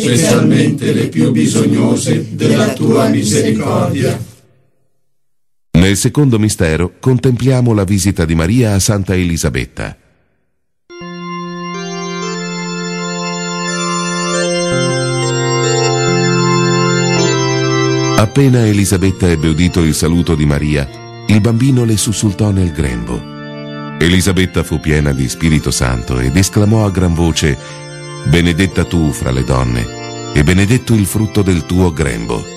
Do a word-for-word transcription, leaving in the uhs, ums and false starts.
specialmente le più bisognose della tua misericordia. Nel secondo mistero contempliamo la visita di Maria a Santa Elisabetta. Appena Elisabetta ebbe udito il saluto di Maria, il bambino le sussultò nel grembo. Elisabetta fu piena di Spirito Santo ed esclamò a gran voce: «Benedetta tu fra le donne, e benedetto il frutto del tuo grembo».